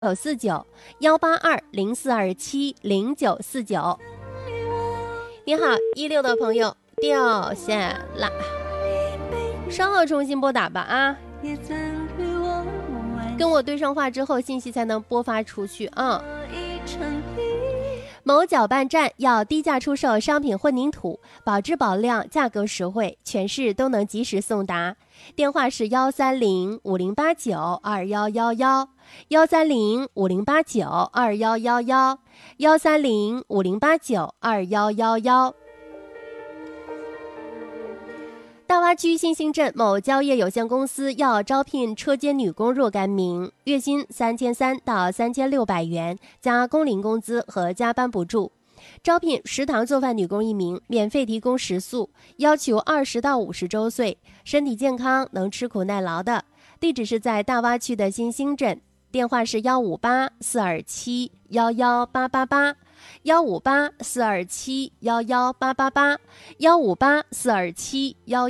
949-182-0427-0949。你好，16的朋友掉线啦，稍后重新拨打吧啊，跟我对上话之后，信息才能播发出去啊。某搅拌站要低价出售商品混凝土，保质保量，价格实惠，全市都能及时送达。电话是130-5089-2111，130-5089-2111，130-5089-2111。大洼区新兴镇某蕉业有限公司要招聘车间女工若干名，月薪3300到3600元，加工龄工资和加班补助。招聘食堂做饭女工1名，免费提供食宿，要求20到50周岁，身体健康，能吃苦耐劳的。地址是在大洼区的新兴镇，电话是158-427-11888，158-427-11888，158-427-118。